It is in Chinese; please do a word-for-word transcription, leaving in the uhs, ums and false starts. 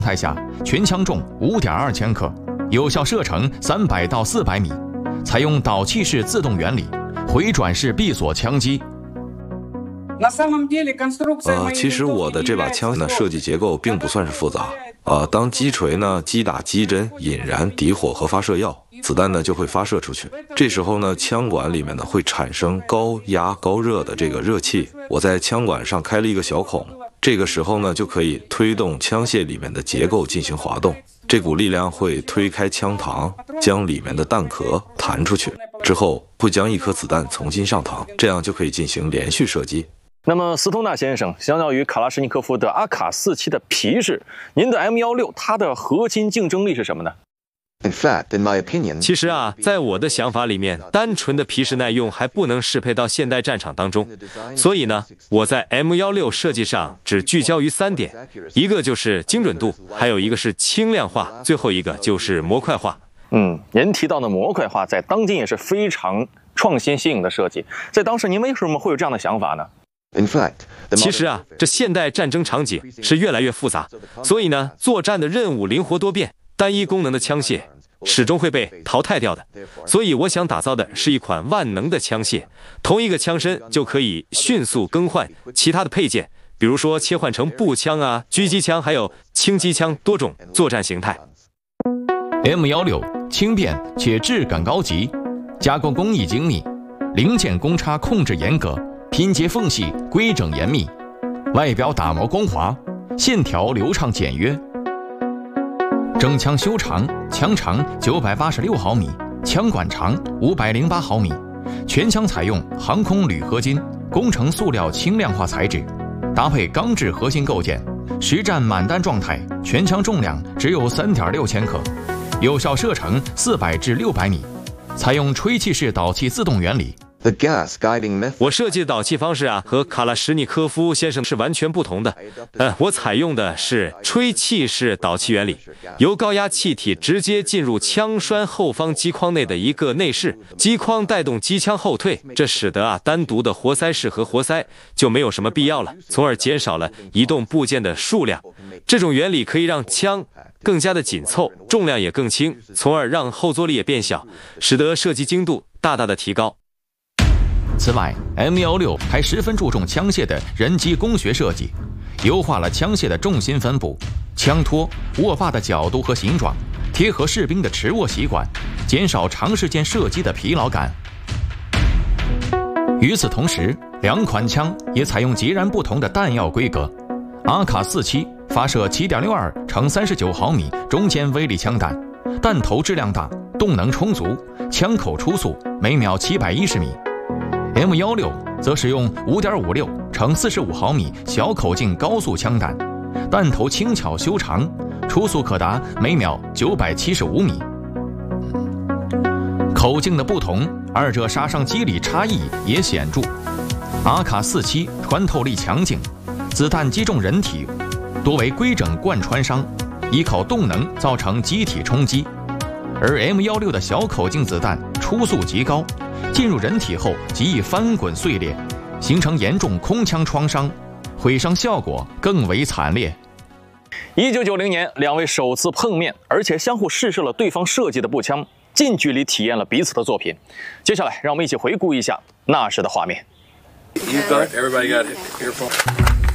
态下，全枪重 五点二千克，有效射程三百到四百米，采用导气式自动原理，回转式闭锁枪机。 呃，其实我的这把枪呢，设计结构并不算是复杂。呃，当击锤呢击打机针、引燃、底火和发射药，子弹呢就会发射出去。这时候呢，枪管里面呢会产生高压高热的这个热气。我在枪管上开了一个小孔，这个时候呢就可以推动枪械里面的结构进行滑动。这股力量会推开枪膛，将里面的弹壳弹出去，之后会将一颗子弹重新上膛，这样就可以进行连续射击。 那么，斯通纳先生，相较于卡拉什尼科夫的阿卡四七的皮式，您的 M 十六它的核心竞争力是什么呢？ In fact, in my opinion, 其实啊，在我的想法里面，单纯的皮实耐用还不能适配到现代战场当中，所以呢，我在 M 十六设计上只聚焦于三点，一个就是精准度，还有一个是轻量化，最后一个就是模块化。 嗯，您提到的模块化，在当今也是非常创新新颖的设计。在当时，您为什么会有这样的想法呢？ in fact, 其实啊，这现代战争场景是越来越复杂，所以呢，作战的任务灵活多变，单一功能的枪械始终会被淘汰掉的。所以我想打造的是一款万能的枪械，同一个枪身就可以迅速更换其他的配件，比如说切换成步枪啊、狙击枪，还有轻机枪多种作战形态。 M 十六轻便且质感高级，加工工艺精密，零件公差控制严格。 拼接缝隙规整严密，外表打磨光滑，线条流畅简约。整枪修长，枪长九百八十六毫米，枪管长五百零八毫米，全枪采用航空铝合金工程塑料轻量化材质，搭配钢制核心构件，实战满弹状态，全枪重量只有三点六千克，有效射程四百至六百米，采用吹气式导气自动原理。 the gas guiding method. 我设计的导气方式啊，和卡拉什尼科夫先生是完全不同的。呃，我采用的是吹气式导气原理，由高压气体直接进入枪栓后方机框内的一个内室，机框带动机枪后退，这使得啊单独的活塞式和活塞就没有什么必要了，从而减少了移动部件的数量。这种原理可以让枪更加的紧凑，重量也更轻，从而让后坐力也变小，使得射击精度大大的提高。 此外 ，M 十六还十分注重枪械的人机工学设计，优化了枪械的重心分布、枪托、握把的角度和形状，贴合士兵的持握习惯，减少长时间射击的疲劳感。与此同时，两款枪也采用截然不同的弹药规格。阿卡四七发射 七点六二乘三十九毫米中间威力枪弹，弹头质量大，动能充足，枪口初速每秒七百一十米。 M 十六则使用 五点五六乘四十五毫米小口径高速枪弹，弹头轻巧修长，初速可达每秒九百七十五米。口径的不同，二者杀伤机理差异也显著。阿卡四七穿透力强劲，子弹击中人体多为规整贯穿伤，依靠动能造成机体冲击；而 M 十六的小口径子弹初速极高。 进入人体后极易翻滚碎裂，形成严重空腔创伤，毁伤效果更为惨烈。 一九九零年，两位首次碰面，而且相互试射了对方设计的步枪，近距离体验了彼此的作品。接下来，让我们一起回顾一下那时的画面。 You got everybody got it. Earphone.